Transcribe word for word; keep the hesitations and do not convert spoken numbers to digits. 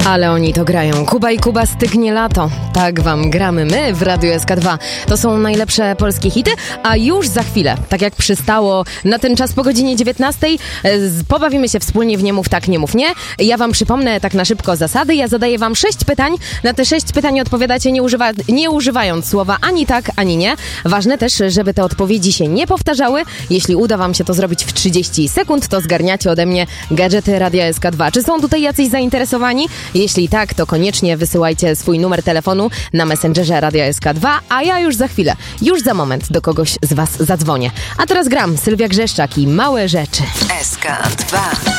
Ale oni to grają. Kuba i Kuba, stygnie lato. Tak wam gramy my w Radiu S K dwa. To są najlepsze polskie hity, a już za chwilę, tak jak przystało na ten czas po godzinie dziewiętnastej, pobawimy się wspólnie w Nie mów tak, nie mów nie. Ja wam przypomnę tak na szybko zasady. Ja zadaję wam sześć pytań. Na te sześć pytań odpowiadacie nie, używa, nie używając słowa ani tak, ani nie. Ważne też, żeby te odpowiedzi się nie powtarzały. Jeśli uda wam się to zrobić w trzydzieści sekund, to zgarniacie ode mnie gadżety Radia S K dwa. Czy są tutaj jacyś zainteresowani? Jeśli tak, to koniecznie wysyłajcie swój numer telefonu na Messengerze Radia S K dwa, a ja już za chwilę, już za moment do kogoś z was zadzwonię. A teraz gram Sylwia Grzeszczak i Małe rzeczy. S K dwa.